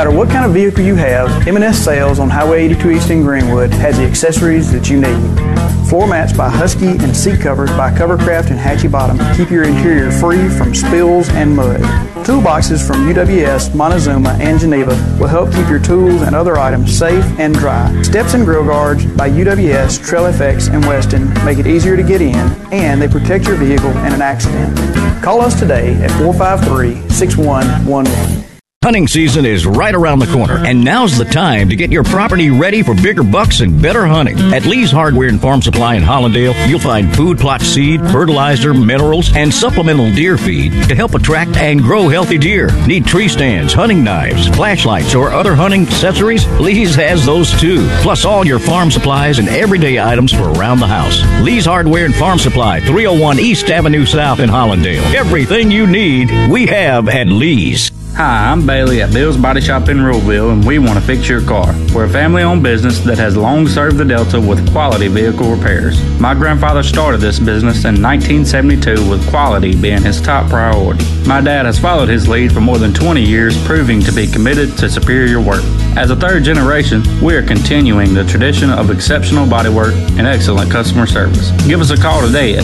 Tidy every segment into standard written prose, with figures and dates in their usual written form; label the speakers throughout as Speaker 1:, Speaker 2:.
Speaker 1: matter what kind of vehicle you have, M&S Sales on Highway 82 East in Greenwood has the accessories that you need. Floor mats by Husky and seat covers by Covercraft and Hatchie Bottom keep your interior free from spills and mud. Toolboxes from UWS, Montezuma, and Geneva will help keep your tools and other items safe and dry. Steps and grill guards by UWS, Trail FX, and Weston make it easier to get in, and they protect your vehicle in an accident. Call us today at 453-6111.
Speaker 2: Hunting season is right around the corner, and now's the time to get your property ready for bigger bucks and better hunting. At Lee's Hardware and Farm Supply in Hollandale, you'll find food plot seed, fertilizer, minerals, and supplemental deer feed to help attract and grow healthy deer. Need tree stands, hunting knives, flashlights, or other hunting accessories? Lee's has those too, plus all your farm supplies and everyday items for around the house. Lee's Hardware and Farm Supply, 301 East Avenue South in Hollandale. Everything you need, we have at Lee's.
Speaker 3: Hi, I'm Bailey at Bill's Body Shop in Ruleville, and we want to fix your car. We're a family-owned business that has long served the Delta with quality vehicle repairs. My grandfather started this business in 1972 with quality being his top priority. My dad has followed his lead for more than 20 years, proving to be committed to superior work. As a third generation, we are continuing the tradition of exceptional bodywork and excellent customer service. Give us a call today at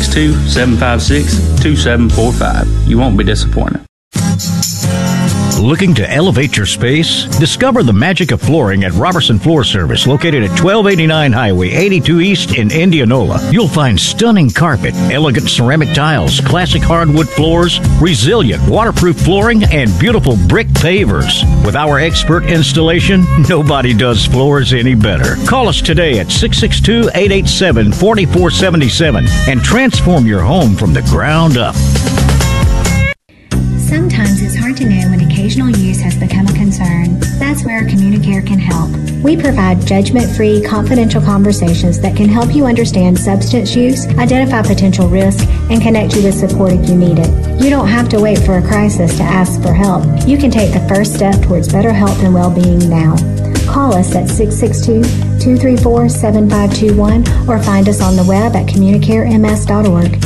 Speaker 3: 662-756-2745. You won't be disappointed.
Speaker 2: Looking to elevate your space? Discover the magic of flooring at Robertson Floor Service, located at 1289 Highway 82 East in Indianola. You'll find stunning carpet, elegant ceramic tiles, classic hardwood floors, resilient waterproof flooring, and beautiful brick pavers. With our expert installation, nobody does floors any better. Call us today at 662-887-4477 and transform your home from the ground up.
Speaker 4: Sometimes it's hard to know when occasional use has become a concern. That's where Communicare can help. We provide judgment-free, confidential conversations that can help you understand substance use, identify potential risk, and connect you with support if you need it. You don't have to wait for a crisis to ask for help. You can take the first step towards better health and well-being now. Call us at 662-234-7521 or find us on the web at communicarems.org.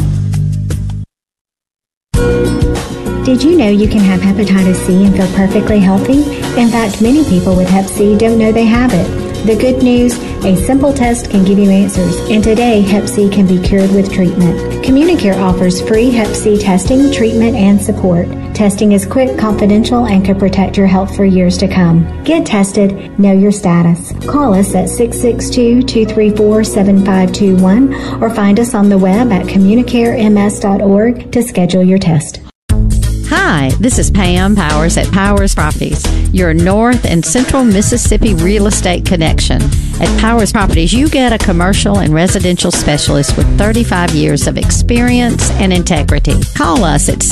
Speaker 4: Did you know you can have hepatitis C and feel perfectly healthy? In fact, many people with hep C don't know they have it. The good news, a simple test can give you answers, and today hep C can be cured with treatment. Communicare offers free hep C testing, treatment, and support. Testing is quick, confidential, and can protect your health for years to come. Get tested, know your status. Call us at 662-234-7521 or find us on the web at communicarems.org to schedule your test.
Speaker 5: Hi, this is Pam Powers at Powers Properties, your North and Central Mississippi real estate connection. At Powers Properties, you get a commercial and residential specialist with 35 years of experience and integrity. Call us at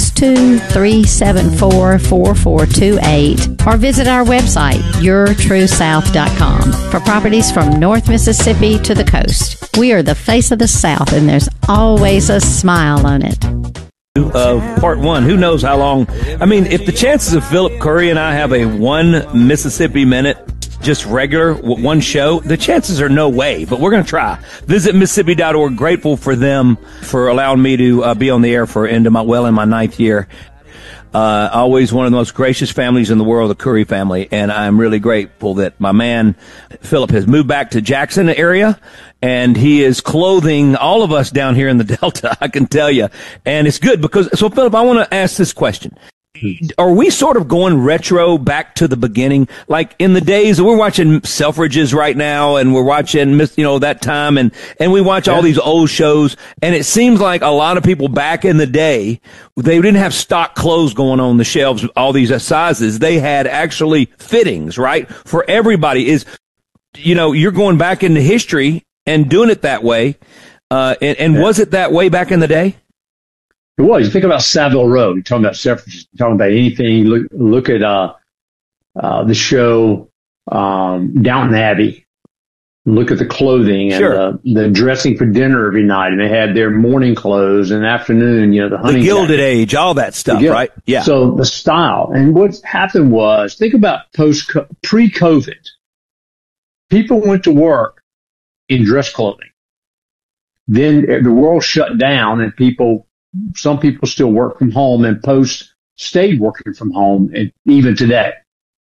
Speaker 5: 662-374-4428 or visit our website, yourtruesouth.com, for properties from North Mississippi to the coast. We are the face of the South, and there's always a smile on it.
Speaker 6: Of part one, who knows how long. I mean, if the chances of Philip Curry and I have a one Mississippi Minute, just regular, one show, the chances are no way, but we're going to try. Visit Mississippi.org. Grateful for them for allowing me to be on the air for in my 9th year. Always one of the most gracious families in the world, the Curry family, and I'm really grateful that my man Philip has moved back to Jackson area, and he is clothing all of us down here in the Delta, I can tell you. And it's good because, so Philip, I want to ask this question. Are we sort of going retro back to the beginning? Like in the days, we're watching Selfridges right now, and we're watching, that time, and we watch all these old shows, and it seems like a lot of people back in the day, they didn't have stock clothes going on the shelves, all these sizes. They had actually fittings, right? For everybody you're going back into history and doing it that way. Was it that way back in the day?
Speaker 7: It was. You think about Savile Row. You're talking about Selfridges. You're talking about anything. Look at the show Downton Abbey. Look at the clothing and the dressing for dinner every night, and they had their morning clothes and afternoon. The hunting,
Speaker 6: the Gilded Age, all that stuff, right? Yeah.
Speaker 7: So the style, and what happened was, think about pre-COVID. People went to work in dress clothing. Then the world shut down, and some people still work from home, and stayed working from home, and even today.